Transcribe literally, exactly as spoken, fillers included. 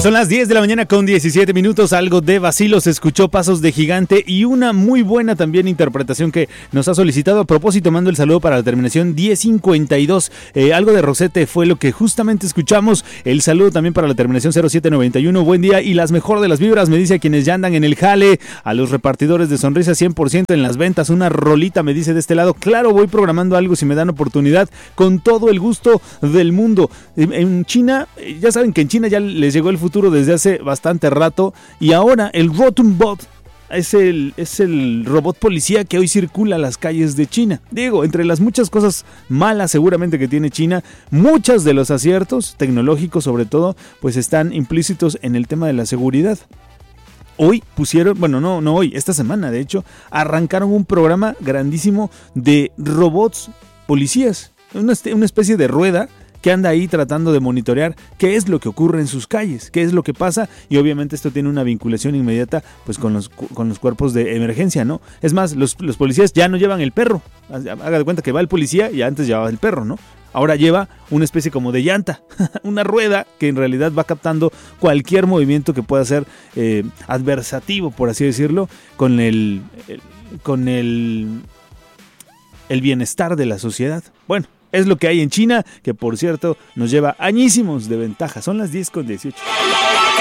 Son las diez de la mañana con diecisiete minutos, algo de vacilo, se escuchó Pasos de Gigante y una muy buena también interpretación que nos ha solicitado. A propósito, mando el saludo para la terminación diez cincuenta y dos, eh, algo de Rosete fue lo que justamente escuchamos. El saludo también para la terminación cero siete noventa y uno, buen día y las mejor de las vibras, me dice a quienes ya andan en el jale, a los repartidores de sonrisa cien por ciento en las ventas, una rolita me dice de este lado. Claro, voy programando algo si me dan oportunidad, con todo el gusto del mundo. En China, ya saben que en China ya les llegó el futuro desde hace bastante rato y ahora el Rotumbot es el, es el robot policía que hoy circula a las calles de China. Digo, entre las muchas cosas malas seguramente que tiene China, muchos de los aciertos tecnológicos sobre todo, pues están implícitos en el tema de la seguridad. Hoy pusieron, bueno, no, no hoy, esta semana de hecho, arrancaron un programa grandísimo de robots policías, una, una especie de rueda que anda ahí tratando de monitorear qué es lo que ocurre en sus calles, qué es lo que pasa, y obviamente esto tiene una vinculación inmediata pues con los, con los cuerpos de emergencia, ¿no? Es más, los, los policías ya no llevan el perro, haga de cuenta que va el policía y antes llevaba el perro, ¿no? Ahora lleva una especie como de llanta, una rueda que en realidad va captando cualquier movimiento que pueda ser eh, adversativo, por así decirlo, con el, el con el, el bienestar de la sociedad. Bueno, es lo que hay en China, que por cierto nos lleva añísimos de ventaja. Son las diez con dieciocho.